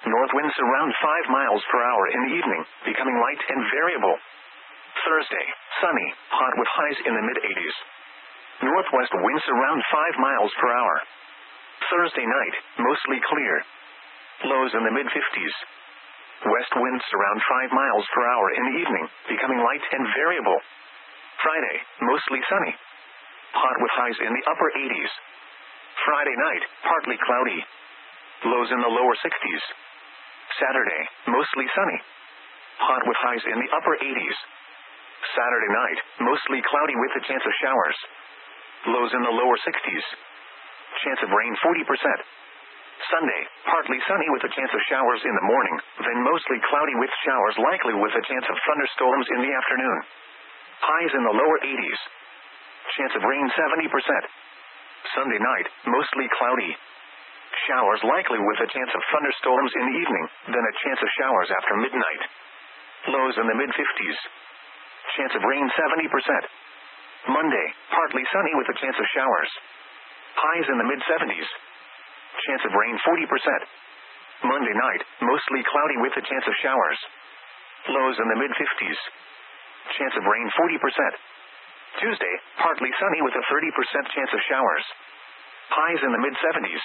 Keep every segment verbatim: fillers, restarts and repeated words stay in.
North winds around five miles per hour in the evening, becoming light and variable. Thursday, sunny, hot with highs in the mid-eighties. Northwest winds around five miles per hour. Thursday night, mostly clear. Lows in the mid-fifties. West winds around five miles per hour in the evening, becoming light and variable. Friday, mostly sunny. Hot with highs in the upper eighties. Friday night, partly cloudy. Lows in the lower sixties. Saturday, mostly sunny. Hot with highs in the upper eighties. Saturday night, mostly cloudy with a chance of showers. Lows in the lower sixties. Chance of rain forty percent. Sunday, partly sunny with a chance of showers in the morning, then mostly cloudy with showers likely with a chance of thunderstorms in the afternoon. Highs in the lower eighties. Chance of rain seventy percent. Sunday night, mostly cloudy. Showers likely with a chance of thunderstorms in the evening, then a chance of showers after midnight. Lows in the mid-fifties. Chance of rain seventy percent. Monday, partly sunny with a chance of showers. Highs in the mid-seventies. Chance of rain forty percent. Monday night, mostly cloudy with a chance of showers. Lows in the mid-fifties. Chance of rain forty percent. Tuesday, partly sunny with a thirty percent chance of showers. Highs in the mid-seventies.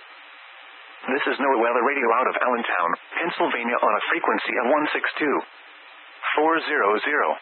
This is NOAA Weather Radio out of Allentown, Pennsylvania on a frequency of one six two four hundred.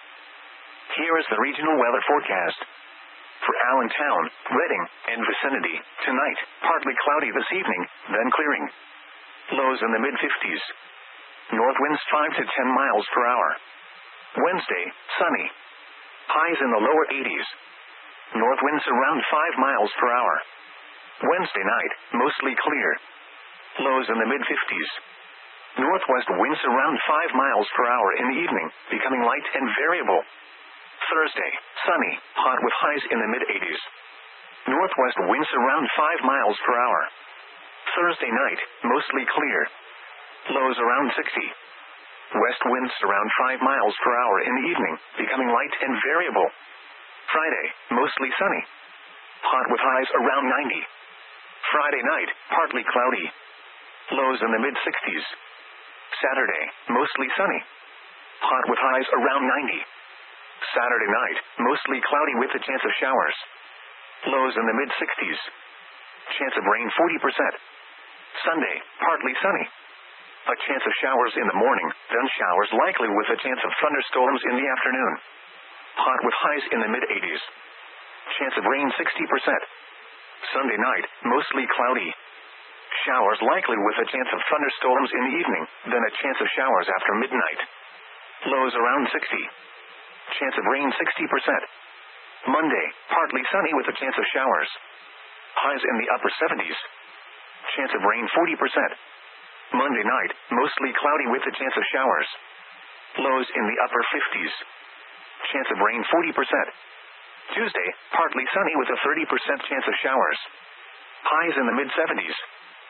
Here is the regional weather forecast. For Allentown, Reading, and vicinity, tonight, partly cloudy this evening, then clearing. Lows in the mid-fifties. North winds five to ten miles per hour. Wednesday, sunny. Highs in the lower eighties. North winds around five miles per hour. Wednesday night, mostly clear. Lows in the mid-fifties. Northwest winds around five miles per hour in the evening, becoming light and variable. Thursday, sunny, hot with highs in the mid-eighties. Northwest winds around five miles per hour. Thursday night, mostly clear. Lows around sixty. West winds around five miles per hour in the evening, becoming light and variable. Friday, mostly sunny. Hot with highs around ninety. Friday night, partly cloudy. Lows in the mid-sixties. Saturday, mostly sunny. Hot with highs around ninety. Saturday night, mostly cloudy with a chance of showers. Lows in the mid-sixties. Chance of rain forty percent. Sunday, partly sunny. A chance of showers in the morning, then showers likely with a chance of thunderstorms in the afternoon. Hot with highs in the mid-eighties. Chance of rain sixty percent. Sunday night, mostly cloudy. Showers likely with a chance of thunderstorms in the evening, then a chance of showers after midnight. Lows around sixty. Chance of rain sixty percent. Monday, partly sunny with a chance of showers. Highs in the upper seventies. Chance of rain forty percent. Monday night, mostly cloudy with a chance of showers. Lows in the upper fifties. Chance of rain forty percent. Tuesday, partly sunny with a thirty percent chance of showers. Highs in the mid-seventies.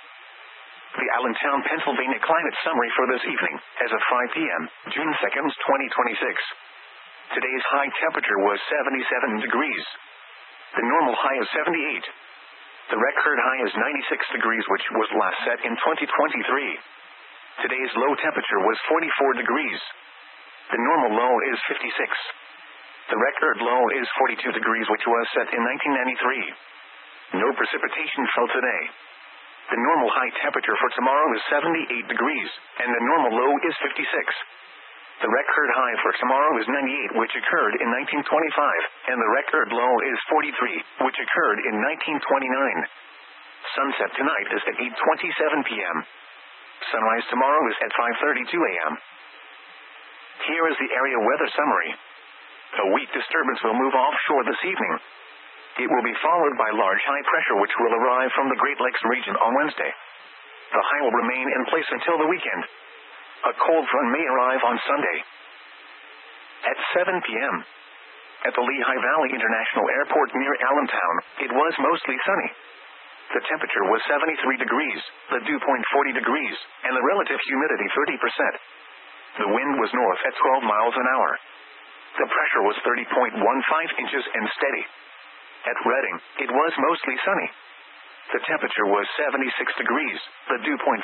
The Allentown, Pennsylvania climate summary for this evening, as of five p.m., June second, twenty twenty-six. Today's high temperature was seventy-seven degrees. The normal high is seventy-eight. The record high is ninety-six degrees, which was last set in twenty twenty-three. Today's low temperature was forty-four degrees. The normal low is fifty-six. The record low is forty-two degrees, which was set in nineteen ninety-three. No precipitation fell today. The normal high temperature for tomorrow is seventy-eight degrees, and the normal low is fifty-six. The record high for tomorrow is ninety-eight, which occurred in nineteen twenty-five, and the record low is forty-three, which occurred in nineteen twenty-nine. Sunset tonight is at eight twenty-seven p.m. Sunrise tomorrow is at five thirty-two a.m. Here is the area weather summary. A weak disturbance will move offshore this evening. It will be followed by large high pressure which will arrive from the Great Lakes region on Wednesday. The high will remain in place until the weekend. A cold front may arrive on Sunday. At seven p.m. at the Lehigh Valley International Airport near Allentown, it was mostly sunny. The temperature was seventy-three degrees, the dew point forty degrees, and the relative humidity thirty percent. The wind was north at twelve miles an hour. The pressure was thirty point one five inches and steady. At Reading, it was mostly sunny. The temperature was seventy-six degrees, the dew point